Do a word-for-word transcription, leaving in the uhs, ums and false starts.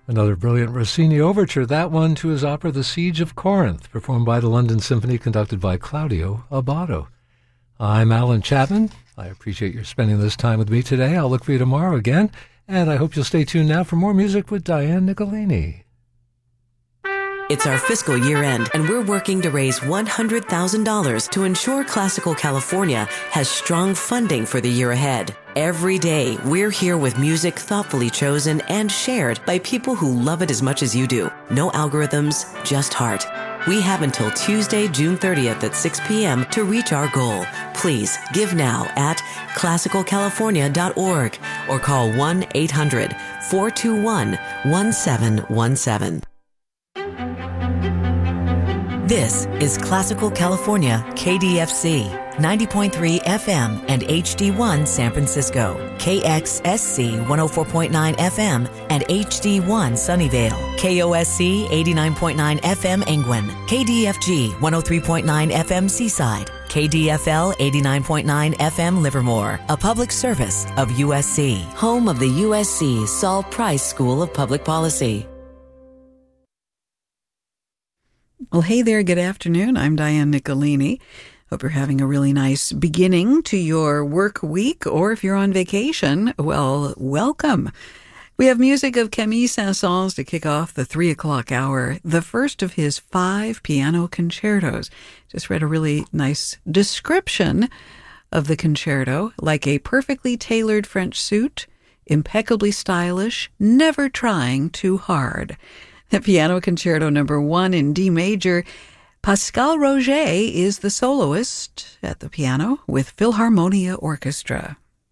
Another brilliant Rossini overture, that one to his opera The Siege of Corinth, performed by the London Symphony, conducted by Claudio Abbado. I'm Alan Chapman. I appreciate your spending this time with me today. I'll look for you tomorrow again, and I hope you'll stay tuned now for more music with Diane Nicolini. It's our fiscal year end, and we're working to raise one hundred thousand dollars to ensure Classical California has strong funding for the year ahead. Every day, we're here with music thoughtfully chosen and shared by people who love it as much as you do. No algorithms, just heart. We have until Tuesday, June thirtieth at six p.m. to reach our goal. Please give now at classical california dot org or call one eight hundred four two one one seven one seven. This is Classical California, K D F C, ninety point three F M and H D one San Francisco, K X S C one oh four point nine F M and H D one Sunnyvale, K O S C eighty-nine point nine F M Angwin, K D F G one oh three point nine F M Seaside, K D F L eighty-nine point nine F M Livermore, a public service of U S C, home of the U S C Saul Price School of Public Policy. Well, hey there, good afternoon. I'm Diane Nicolini. Hope you're having a really nice beginning to your work week, or if you're on vacation, well, welcome. We have music of Camille Saint-Saëns to kick off the three o'clock hour, the first of his five piano concertos. Just read a really nice description of the concerto, like a perfectly tailored French suit, impeccably stylish, never trying too hard. The Piano Concerto number one in D major. Pascal Roget is the soloist at the piano with Philharmonia Orchestra.